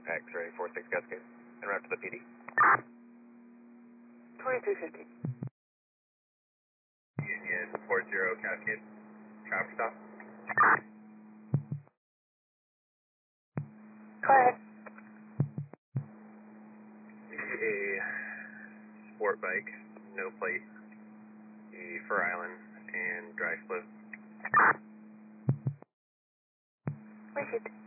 X-ray 46 Cascade. En route to the PD. 2350. Union 40 Cascade. Traffic stop. Go ahead. A sport bike, no plate, the Fur Island, and dry split. Wicked.